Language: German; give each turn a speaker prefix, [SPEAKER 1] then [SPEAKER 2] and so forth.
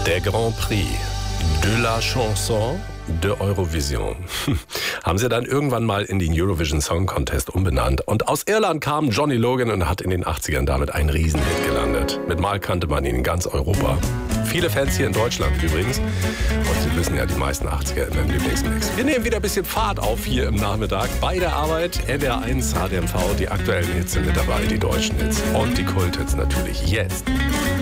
[SPEAKER 1] Der Grand Prix de la Chanson de Eurovision haben sie dann irgendwann mal in den Eurovision Song Contest umbenannt. Und aus Irland kam Johnny Logan und hat in den 80ern damit einen Riesenhit gelandet. Mit Mal kannte man ihn in ganz Europa. Viele Fans hier in Deutschland übrigens. Und Sie wissen ja, die meisten 80er immer im Lieblingsmix. Wir nehmen wieder ein bisschen Fahrt auf hier im Nachmittag. Bei der Arbeit, NDR1, HDMV, die aktuellen Hits sind mit dabei, die deutschen Hits. Und die Kulthits natürlich jetzt.